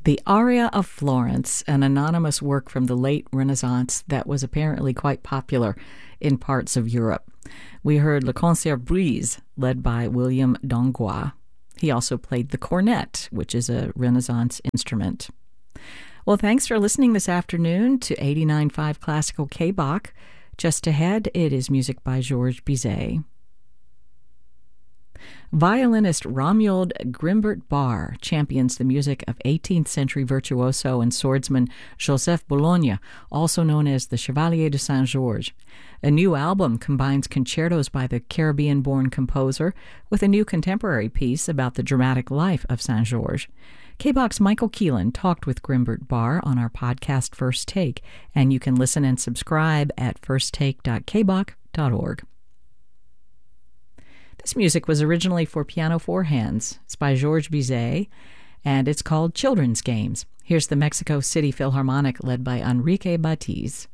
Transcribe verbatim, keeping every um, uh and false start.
The Aria of Florence, an anonymous work from the late Renaissance that was apparently quite popular in parts of Europe. We heard Le Concert Brise, led by William Dongois. He also played the cornet, which is a Renaissance instrument. Well, thanks for listening this afternoon to eighty-nine point five Classical K-Bach. Just ahead, it is music by Georges Bizet. Violinist Romuald Grimbert Bar champions the music of eighteenth century virtuoso and swordsman Joseph Bologna, also known as the Chevalier de Saint-Georges. A new album combines concertos by the Caribbean-born composer with a new contemporary piece about the dramatic life of Saint-Georges. K-Bach's Michael Keelan talked with Grimbert Bar on our podcast First Take, and you can listen and subscribe at first take dot k bach dot org. This music was originally for piano four hands. It's by Georges Bizet, and it's called Children's Games. Here's the Mexico City Philharmonic led by Enrique Batiz.